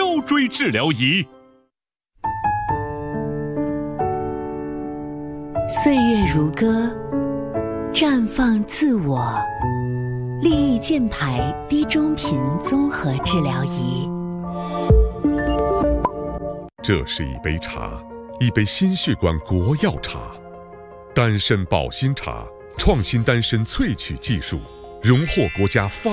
腰椎治疗仪。 岁月如歌，绽放自我。利益箭牌低中频综合治疗仪。 这是一杯茶，一杯心血管国药茶，丹参保心茶，创新丹参萃取技术，荣获国家发